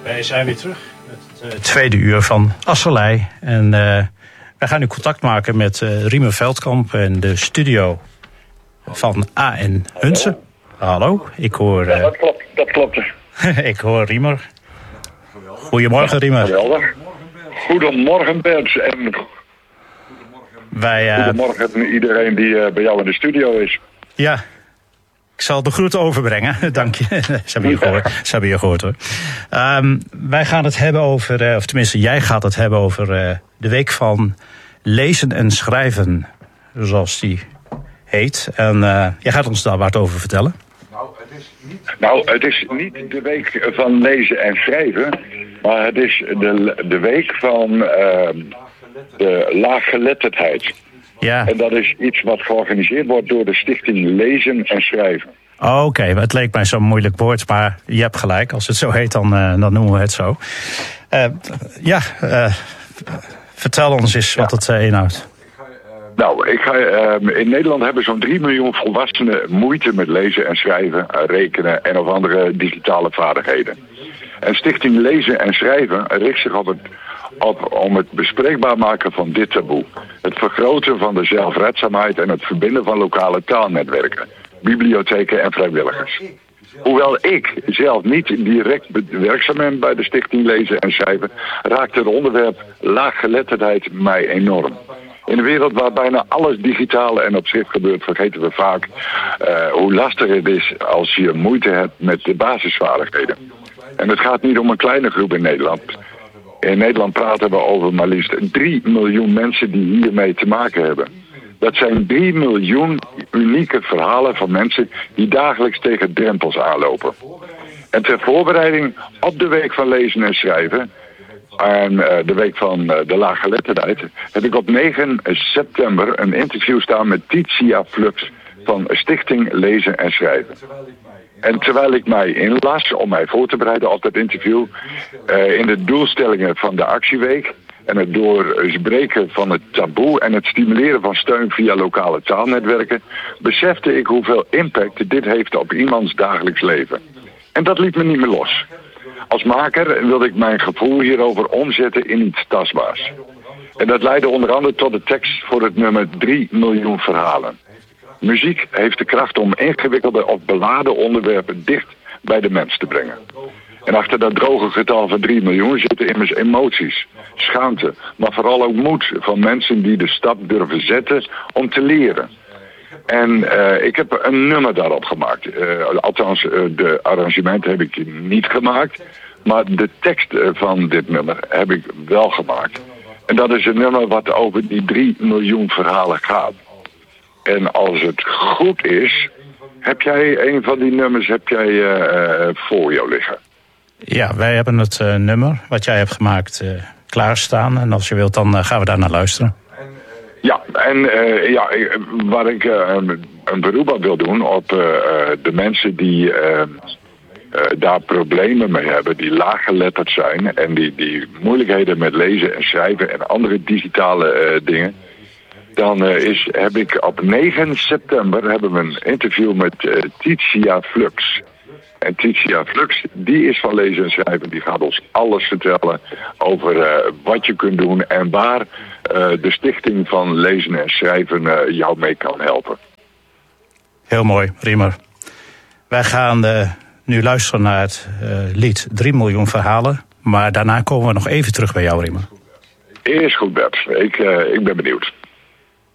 Wij zijn weer terug met het tweede uur van Asselij. En wij gaan nu contact maken met Riemer Veldkamp en de studio van A.N. Hunze. Hallo, ik hoor... Ja, dat klopt. Ik hoor Riemer. Goedemorgen, Riemer. Geweldig. Goedemorgen, Bert. En goedemorgen iedereen die bij jou in de studio is. Ja, ik zal de groeten overbrengen. Dank je. Ze hebben je gehoord hoor. Wij gaan het hebben over, of tenminste jij gaat het hebben over de week van lezen en schrijven. Zoals die heet. En jij gaat ons daar wat over vertellen. Het is niet de week van lezen en schrijven. Maar het is de week van de laaggeletterdheid. Ja. En dat is iets wat georganiseerd wordt door de Stichting Lezen en Schrijven. Oké, het leek mij zo'n moeilijk woord, maar je hebt gelijk. Als het zo heet, dan noemen we het zo. Vertel ons eens wat het inhoudt. In Nederland hebben zo'n 3 miljoen volwassenen moeite met lezen en schrijven, rekenen en of andere digitale vaardigheden. En Stichting Lezen en Schrijven richt zich om het bespreekbaar maken van dit taboe. Het vergroten van de zelfredzaamheid en het verbinden van lokale taalnetwerken, bibliotheken en vrijwilligers. Hoewel ik zelf niet direct werkzaam ben bij de Stichting Lezen en Schrijven, raakt het onderwerp laaggeletterdheid mij enorm. In een wereld waar bijna alles digitaal en op schrift gebeurt, vergeten we vaak hoe lastig het is als je moeite hebt met de basisvaardigheden. En het gaat niet om een kleine groep in Nederland. In Nederland praten we over maar liefst 3 miljoen mensen die hiermee te maken hebben. Dat zijn 3 miljoen unieke verhalen van mensen die dagelijks tegen drempels aanlopen. En ter voorbereiding op de week van lezen en schrijven en de week van de laaggeletterdheid heb ik op 9 september een interview staan met Titia Flux van Stichting Lezen en Schrijven. En terwijl ik mij inlas om mij voor te bereiden op dat interview, in de doelstellingen van de actieweek en het doorbreken van het taboe en het stimuleren van steun via lokale taalnetwerken, besefte ik hoeveel impact dit heeft op iemands dagelijks leven. En dat liet me niet meer los. Als maker wilde ik mijn gevoel hierover omzetten in iets tastbaars. En dat leidde onder andere tot de tekst voor het nummer 3 miljoen verhalen. Muziek heeft de kracht om ingewikkelde of beladen onderwerpen dicht bij de mens te brengen. En achter dat droge getal van 3 miljoen zitten immers emoties, schaamte, maar vooral ook moed van mensen die de stap durven zetten om te leren. En ik heb een nummer daarop gemaakt. Althans, de arrangementen heb ik niet gemaakt, maar de tekst van dit nummer heb ik wel gemaakt. En dat is een nummer wat over die 3 miljoen verhalen gaat. En als het goed is, heb jij een van die nummers voor jou liggen? Ja, wij hebben het nummer wat jij hebt gemaakt klaarstaan. En als je wilt, dan gaan we daar naar luisteren. Waar ik een beroep op wil doen op de mensen die daar problemen mee hebben, die laaggeletterd zijn en die moeilijkheden met lezen en schrijven en andere digitale dingen. Dan heb ik op 9 september hebben we een interview met Titia Flux. En Titia Flux, die is van lezen en schrijven. Die gaat ons alles vertellen over wat je kunt doen en waar de stichting van lezen en schrijven jou mee kan helpen. Heel mooi, Riemer. Wij gaan nu luisteren naar het lied 3 miljoen verhalen. Maar daarna komen we nog even terug bij jou, Riemer. Is goed, Bert. Ik ben benieuwd.